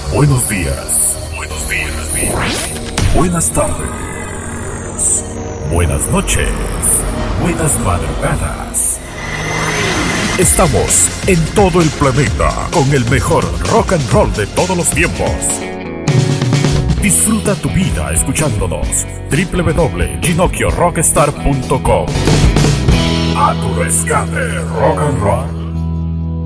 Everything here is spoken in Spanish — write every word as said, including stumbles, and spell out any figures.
Buenos días. Buenos días. días. Buenas tardes. Buenas noches. Buenas madrugadas. Estamos en todo el planeta con el mejor rock and roll de todos los tiempos. Disfruta tu vida escuchándonos. doble u doble u doble u punto ginocchio rockstar punto com. A tu rescate, rock and roll.